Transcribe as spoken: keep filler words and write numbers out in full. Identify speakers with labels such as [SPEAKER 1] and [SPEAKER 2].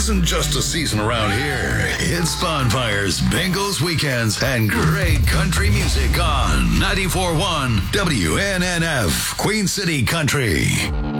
[SPEAKER 1] isn't just a season around here. It's bonfires, bingos, weekends, and great country music on ninety-four point one W N N F, Queen City Country.